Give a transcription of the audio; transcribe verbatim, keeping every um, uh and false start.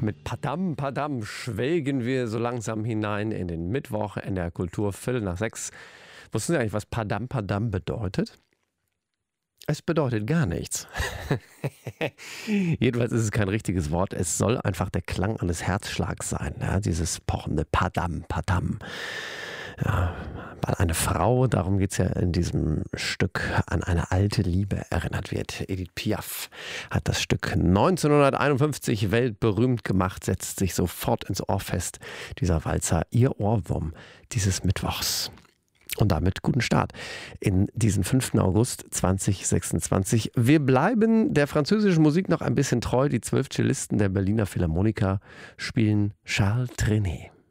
Mit Padam Padam schwelgen wir so langsam hinein in den Mittwoch in der Kultur Viertel nach sechs. Wussten Sie eigentlich, was Padam Padam bedeutet? Es bedeutet gar nichts. Jedenfalls ist es kein richtiges Wort. Es soll einfach der Klang eines Herzschlags sein. Ja, dieses pochende Padam Padam. Ja, weil eine Frau, darum geht es ja in diesem Stück, an eine alte Liebe erinnert wird. Edith Piaf hat das Stück neunzehnhunderteinundfünfzig weltberühmt gemacht, setzt sich sofort ins Ohr fest. Dieser Walzer, ihr Ohrwurm dieses Mittwochs. Und damit guten Start in diesen fünften August zweitausendsechsundzwanzig. Wir bleiben der französischen Musik noch ein bisschen treu. Die zwölf Cellisten der Berliner Philharmoniker spielen Charles Trenet.